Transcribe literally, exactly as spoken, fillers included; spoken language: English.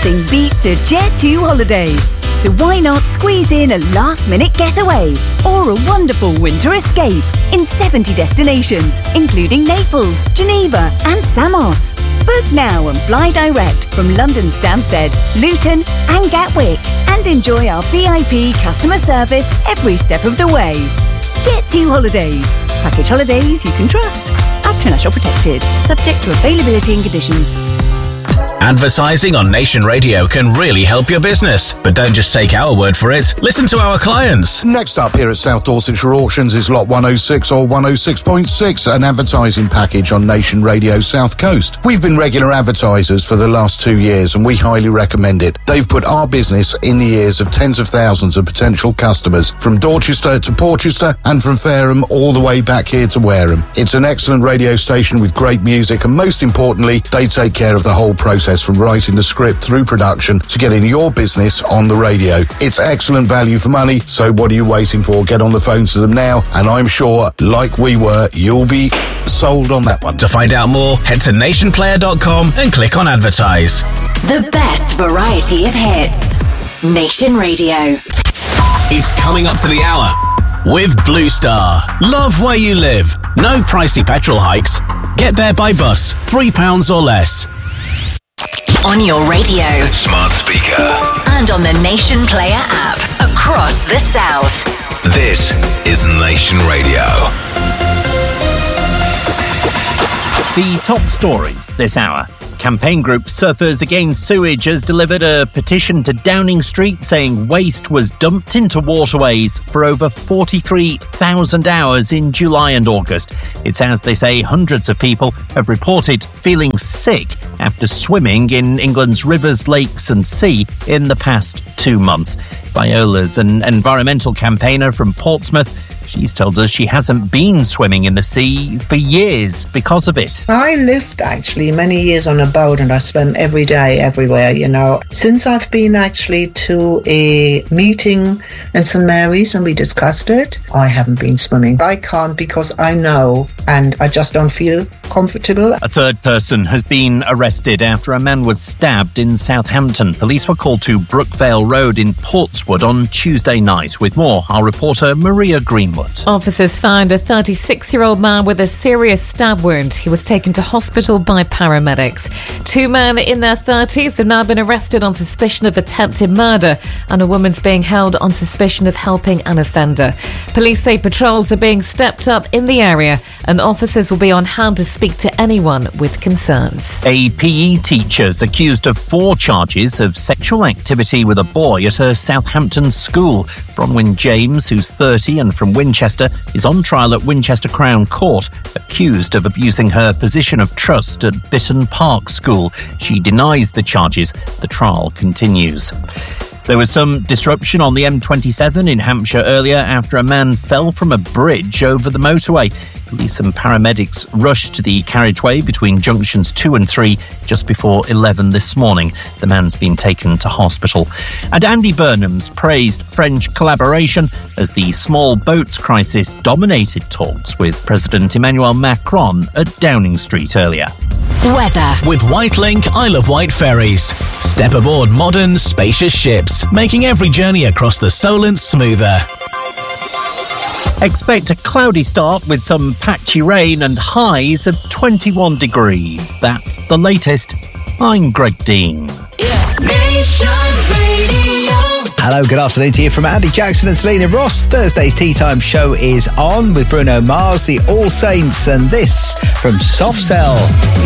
Nothing beats a Jet two holiday. So why not squeeze in a last-minute getaway or a wonderful winter escape in seventy destinations, including Naples, Geneva and Samos. Book now and fly direct from London Stansted, Luton and Gatwick, and enjoy our V I P customer service every step of the way. Jet two Holidays. Package holidays you can trust. Up to national protected. Subject to availability and conditions. Advertising on Nation Radio can really help your business. But don't just take our word for it. Listen to our clients. Next up here at South Dorsetshire Auctions is Lot one oh six or one oh six point six, an advertising package on Nation Radio South Coast. We've been regular advertisers for the last two years and we highly recommend it. They've put our business in the ears of tens of thousands of potential customers from Dorchester to Porchester and from Fareham all the way back here to Wareham. It's an excellent radio station with great music and most importantly, they take care of the whole process from writing the script through production to getting your business on the radio. It's excellent value for money, so what are you waiting for? Get on the phone to them now, and I'm sure, like we were, you'll be sold on that one. To find out more, head to nation player dot com and click on advertise. The best variety of hits. Nation Radio. It's coming up to the hour with Blue Star. Love where you live. No pricey petrol hikes. Get there by bus, three pounds or less. On your radio, smart speaker, and on the Nation Player app across the South. This is Nation Radio. The top stories this hour. Campaign group Surfers Against Sewage has delivered a petition to Downing Street saying waste was dumped into waterways for over forty-three thousand hours in July and August. It's as they say hundreds of people have reported feeling sick after swimming in England's rivers, lakes and sea in the past two months. Viola's an environmental campaigner from Portsmouth. She's told us she hasn't been swimming in the sea for years because of it. I lived actually many years on a boat and I swam every day, everywhere, you know. Since I've been actually to a meeting in St Mary's and we discussed it, I haven't been swimming. I can't because I know and I just don't feel comfortable. A third person has been arrested after a man was stabbed in Southampton. Police were called to Brookvale Road in Portswood on Tuesday night. With more, our reporter Maria Greenwood. Officers found a thirty-six-year-old man with a serious stab wound. He was taken to hospital by paramedics. Two men in their thirties have now been arrested on suspicion of attempted murder, and a woman's being held on suspicion of helping an offender. Police say patrols are being stepped up in the area, and officers will be on hand to speak to anyone with concerns. A P E teacher's accused of four charges of sexual activity with a boy at her Southampton school. Bronwyn James, who's thirty and from Winchester, is on trial at Winchester Crown Court, accused of abusing her position of trust at Bitton Park School. She denies the charges. The trial continues. There was some disruption on the M twenty-seven in Hampshire earlier after a man fell from a bridge over the motorway. Police and paramedics rushed to the carriageway between junctions two and three just before eleven this morning. The man's been taken to hospital. And Andy Burnham's praised French collaboration as the small boats crisis dominated talks with President Emmanuel Macron at Downing Street earlier. Weather. With Whitelink Isle of Wight ferries. Step aboard modern, spacious ships, making every journey across the Solent smoother. Expect a cloudy start with some patchy rain and highs of twenty-one degrees. That's the latest. I'm Greg Dean. Yeah. Nation Radio. Hello, good afternoon to you from Andy Jackson and Selena Ross. Thursday's Tea Time show is on with Bruno Mars, the All Saints, and this from Soft Cell.